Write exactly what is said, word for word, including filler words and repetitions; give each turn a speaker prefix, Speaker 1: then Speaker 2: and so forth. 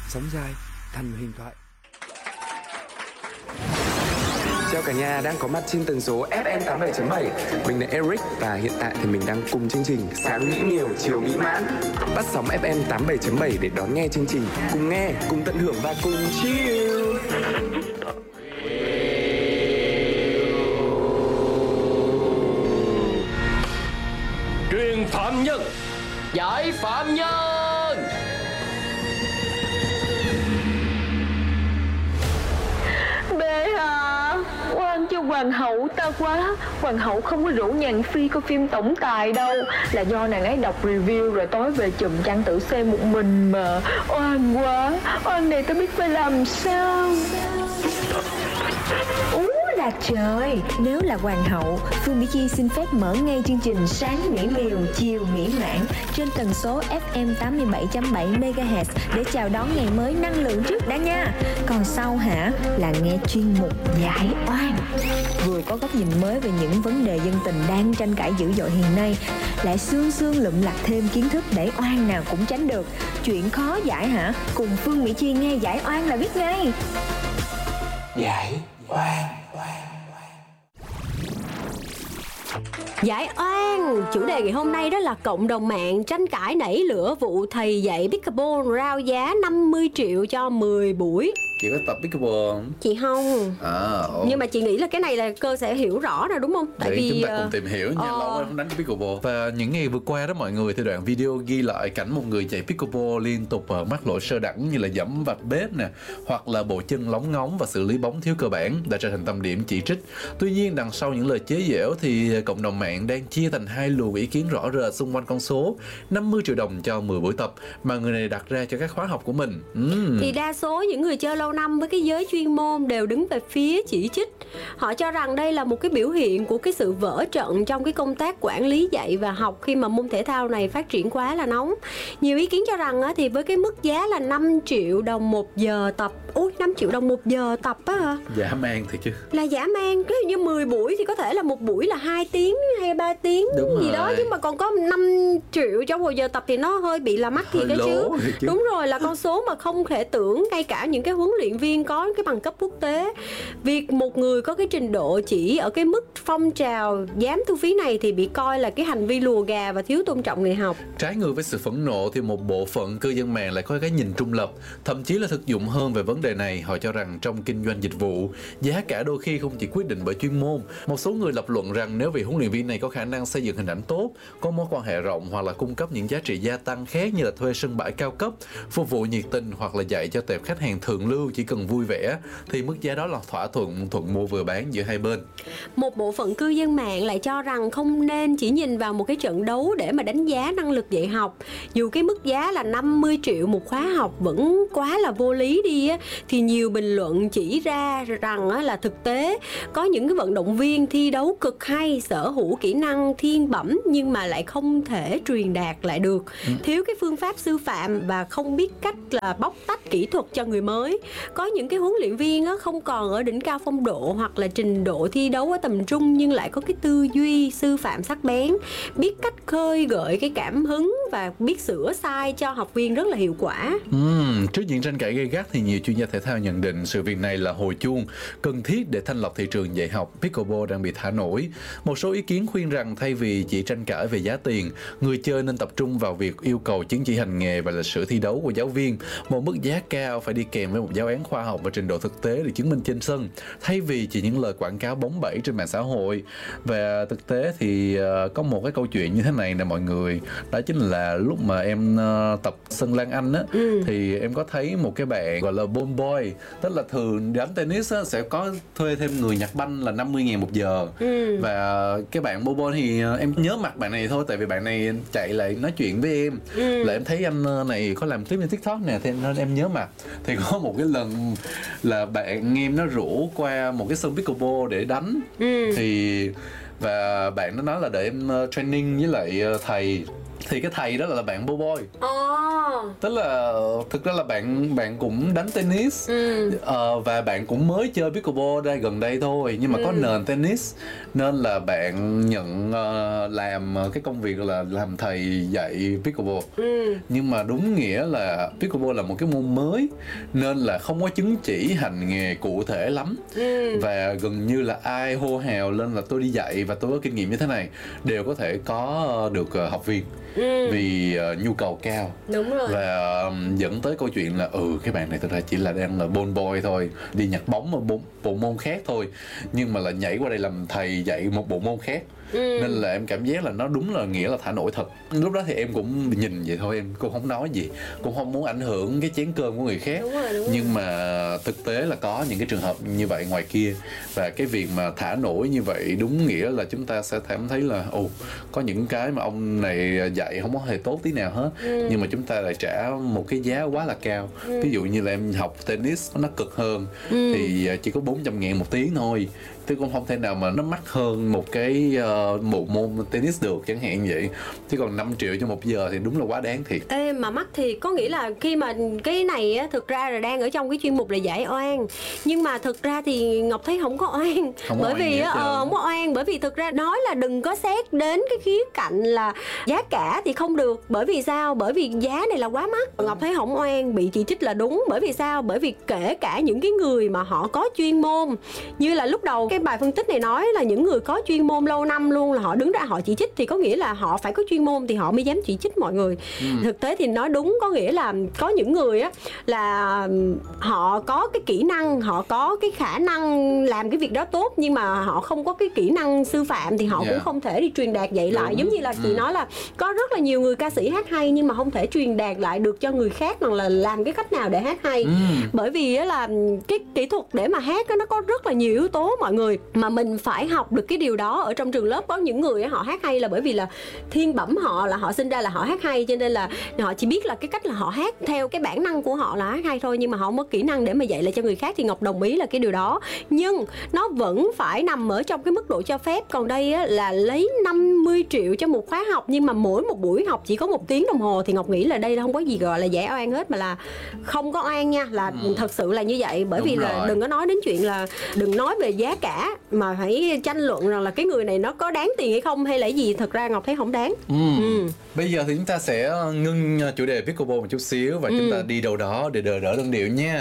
Speaker 1: sóng dài thành huyền thoại. Chào cả nhà đang có mặt trên tần số ép em tám mươi bảy chấm bảy. Mình là Eric và hiện tại thì mình đang cùng chương trình Sáng nghĩ nhiều, chiều mỹ mãn. Bắt sóng ép em tám mươi bảy chấm bảy để đón nghe chương trình. Cùng nghe, cùng tận hưởng và cùng chill.
Speaker 2: Truyền phạm nhân, giải phạm nhân.
Speaker 3: Bệ hạ, oan cho hoàng hậu ta quá. Hoàng hậu không có rủ nhàn phi coi phim tổng tài đâu, là do nàng ấy đọc review rồi tối về chùm chăn tự xem một mình mà. Oan quá, oan này ta biết phải làm sao.
Speaker 4: Úi là trời, nếu là hoàng hậu, Phương Mỹ Chi xin phép mở ngay chương trình Sáng mỹ miều, chiều mỹ mãn trên tần số ép em tám mươi bảy chấm bảy mê ga héc để chào đón ngày mới năng lượng trước đã nha. Còn sau hả, là nghe chuyên mục Giải oan, vừa có góc nhìn mới về những vấn đề dân tình đang tranh cãi dữ dội hiện nay, lại xương xương lụm lặt thêm kiến thức để oan nào cũng tránh được. Chuyện khó giải hả, cùng Phương Mỹ Chi nghe Giải oan là biết ngay.
Speaker 1: Giải oan.
Speaker 5: Giải oan, chủ đề ngày hôm nay đó là cộng đồng mạng tranh cãi nảy lửa vụ thầy dạy pickleball rao giá năm mươi triệu cho mười buổi.
Speaker 6: Chị có tập pickleball không?
Speaker 5: Chị không.
Speaker 6: À, ồ.
Speaker 5: Nhưng mà chị nghĩ là cái này là cơ sẽ hiểu rõ rồi đúng không?
Speaker 6: Tại vì chúng ta cùng tìm hiểu nha, uh... lâu rồi không đánh pickleball. Và những ngày vừa qua đó mọi người thì đoạn video ghi lại cảnh một người chạy pickleball liên tục mắc lỗi sơ đẳng như là giẫm vạch bếp nè, hoặc là bộ chân lóng ngóng và xử lý bóng thiếu cơ bản đã trở thành tâm điểm chỉ trích. Tuy nhiên đằng sau những lời chế giễu thì cộng đồng mạng đang chia thành hai luồng ý kiến rõ rệt xung quanh con số năm mươi triệu đồng cho mười buổi tập mà người này đặt ra cho các khóa học của mình. uhm.
Speaker 5: Thì đa số những người chơi lâu năm với cái giới chuyên môn đều đứng về phía chỉ trích. Họ cho rằng đây là một cái biểu hiện của cái sự vỡ trận trong cái công tác quản lý dạy và học khi mà môn thể thao này phát triển quá là nóng. Nhiều ý kiến cho rằng á, thì với cái mức giá là năm triệu đồng một giờ tập. Ui, năm triệu đồng một giờ tập á hả?
Speaker 6: Dã man thiệt chứ.
Speaker 5: Là dã man. Ví dụ như mười buổi thì có thể là một buổi là hai tiếng hay ba tiếng.
Speaker 6: Đúng
Speaker 5: gì
Speaker 6: rồi.
Speaker 5: đó, chứ mà còn có năm triệu cho một giờ tập thì nó hơi bị là mắc thiệt đó chứ.
Speaker 6: chứ.
Speaker 5: Đúng rồi, là con số mà không thể tưởng. Ngay cả những cái huấn luyện viên có cái bằng cấp quốc tế, việc một người có cái trình độ chỉ ở cái mức phong trào dám thu phí này thì bị coi là cái hành vi lùa gà và thiếu tôn trọng người học.
Speaker 6: Trái ngược với sự phẫn nộ thì một bộ phận cư dân mạng lại có cái nhìn trung lập, thậm chí là thực dụng hơn về vấn đề này. Họ cho rằng trong kinh doanh dịch vụ, giá cả đôi khi không chỉ quyết định bởi chuyên môn. Một số người lập luận rằng nếu vị huấn luyện viên này có khả năng xây dựng hình ảnh tốt, có mối quan hệ rộng hoặc là cung cấp những giá trị gia tăng khác như là thuê sân bãi cao cấp, phục vụ nhiệt tình hoặc là dạy cho tệp khách hàng thượng lưu chỉ cần vui vẻ, thì mức giá đó là thỏa thuận thuận mua vừa bán giữa hai bên.
Speaker 5: Một bộ phận cư dân mạng lại cho rằng không nên chỉ nhìn vào một cái trận đấu để mà đánh giá năng lực dạy học. Dù cái mức giá là năm mươi triệu một khóa học vẫn quá là vô lý đi á, thì nhiều bình luận chỉ ra rằng á, là thực tế có những cái vận động viên thi đấu cực hay, sở hữu kỹ năng thiên bẩm nhưng mà lại không thể truyền đạt lại được, ừ. thiếu cái phương pháp sư phạm và không biết cách là bóc tách kỹ thuật cho người mới. Có những cái huấn luyện viên á, không còn ở đỉnh cao phong độ hoặc là trình độ thi đấu ở tầm trung nhưng lại có cái tư duy sư phạm sắc bén, biết cách khơi gợi cái cảm hứng và biết sửa sai cho học viên rất là hiệu quả.
Speaker 6: uhm, Trước những tranh cãi gay gắt thì nhiều chuyên gia thể thao nhận định sự việc này là hồi chuông cần thiết để thanh lọc thị trường dạy học pickleball đang bị thả nổi. Một số ý kiến khuyên rằng thay vì chỉ tranh cãi về giá tiền, người chơi nên tập trung vào việc yêu cầu chứng chỉ hành nghề và lịch sử thi đấu của giáo viên. Một mức giá cao phải đi kèm với một giáo án khoa học và trình độ thực tế để chứng minh trên sân, thay vì chỉ những lời quảng cáo bóng bẩy trên mạng xã hội. Và thực tế thì uh, có một cái câu chuyện như thế này nè mọi người, đó chính là lúc mà em uh, tập sân Lan Anh á, ừ. thì em có thấy một cái bạn gọi là ball boy, tức là thường đánh tennis á, sẽ có thuê thêm người nhặt banh là năm mươi ngàn một giờ, ừ. và cái bạn ball boy thì uh, em nhớ mặt bạn này thôi, tại vì bạn này chạy lại nói chuyện với em, ừ. là em thấy anh này có làm clip trên TikTok nè, thì nên em nhớ mặt. Thì có một cái lần là bạn em nó rủ qua một cái sân pickleball để đánh, ừ. thì và bạn nó nói là để em training với lại thầy thì cái thầy đó là bạn Boboiboy.
Speaker 5: Ồ.
Speaker 6: Tức là thực ra là bạn bạn cũng đánh tennis,
Speaker 5: Ừ.
Speaker 6: ờ, và bạn cũng mới chơi pickleball đây gần đây thôi, nhưng mà có nền tennis nên là bạn nhận ờ, làm cái công việc là làm thầy dạy pickleball.
Speaker 5: Ừ.
Speaker 6: Nhưng mà đúng nghĩa là pickleball là một cái môn mới nên là không có chứng chỉ hành nghề cụ thể lắm.
Speaker 5: Ừ.
Speaker 6: Và gần như là ai hô hào lên là tôi đi dạy và tôi có kinh nghiệm như thế này đều có thể có được ờ, học viên.
Speaker 5: Ừ.
Speaker 6: Vì uh, nhu cầu cao.
Speaker 5: Đúng rồi.
Speaker 6: Và um, dẫn tới câu chuyện là ừ cái bạn này thực ra chỉ là đang là ball boy thôi, đi nhặt bóng ở bộ, bộ môn khác thôi, nhưng mà là nhảy qua đây làm thầy dạy một bộ môn khác. Ừ. Nên là em cảm giác là nó đúng là nghĩa là thả nổi thật. Lúc đó thì em cũng nhìn vậy thôi, em cũng không nói gì, cũng không muốn ảnh hưởng cái chén cơm của người khác.
Speaker 5: Đúng rồi, đúng rồi.
Speaker 6: Nhưng mà thực tế là có những cái trường hợp như vậy ngoài kia. Và cái việc mà thả nổi như vậy đúng nghĩa là chúng ta sẽ cảm thấy là ồ, có những cái mà ông này dạy không có hề tốt tí nào hết. Ừ. Nhưng mà chúng ta lại trả một cái giá quá là cao. Ừ. Ví dụ như là em học tennis nó cực hơn, ừ. thì chỉ có bốn trăm ngàn một tiếng thôi, chứ cũng không thể nào mà nó mắc hơn một cái uh, bộ môn tennis được chẳng hạn vậy. Chứ còn năm triệu cho một giờ thì đúng là quá đáng thiệt.
Speaker 5: Ê, mà mắc thì có nghĩa là khi mà cái này á, thực ra là đang ở trong cái chuyên mục là giải oan, nhưng mà thực ra thì Ngọc thấy không có oan.
Speaker 6: Không có
Speaker 5: bởi
Speaker 6: oan
Speaker 5: vì á, ờ, không có oan bởi vì thực ra nói là đừng có xét đến cái khía cạnh là giá cả thì không được. Bởi vì sao? Bởi vì giá này là quá mắc. Ngọc thấy không oan, bị chỉ trích là đúng. Bởi vì sao? Bởi vì kể cả những cái người mà họ có chuyên môn, như là lúc đầu cái bài phân tích này nói là những người có chuyên môn lâu năm luôn là họ đứng ra họ chỉ trích, thì có nghĩa là họ phải có chuyên môn thì họ mới dám chỉ trích mọi người. Ừ. Thực tế thì nói đúng, có nghĩa là có những người á là họ có cái kỹ năng, họ có cái khả năng làm cái việc đó tốt, nhưng mà họ không có cái kỹ năng sư phạm thì họ yeah. cũng không thể đi truyền đạt dạy lại. Đúng. Giống như là chị ừ. nói là có rất là nhiều người ca sĩ hát hay nhưng mà không thể truyền đạt lại được cho người khác rằng là làm cái cách nào để hát hay. Ừ. Bởi vì á là cái kỹ thuật để mà hát á, nó có rất là nhiều yếu tố mọi người, mà mình phải học được cái điều đó ở trong trường lớp. Có những người họ hát hay là bởi vì là thiên bẩm họ là họ sinh ra là họ hát hay, cho nên là họ chỉ biết là cái cách là họ hát theo cái bản năng của họ là hát hay thôi, nhưng mà họ không có kỹ năng để mà dạy lại cho người khác. Thì Ngọc đồng ý là cái điều đó, nhưng nó vẫn phải nằm ở trong cái mức độ cho phép. Còn đây á, là lấy năm mươi triệu cho một khóa học, nhưng mà mỗi một buổi học chỉ có một tiếng đồng hồ, thì Ngọc nghĩ là đây không có gì gọi là giải oan hết, mà là không có oan nha, là ừ. thật sự là như vậy. Bởi Đúng vì rồi. là đừng có nói đến chuyện là đừng nói về giá cả mà phải tranh luận rằng là cái người này nó có đáng tiền hay không hay là gì. Thật ra Ngọc thấy không đáng. ừ. Ừ.
Speaker 6: Bây giờ thì chúng ta sẽ ngưng chủ đề pickleball một chút xíu và ừ. chúng ta đi đâu đó để đỡ đỡ đơn điệu nha.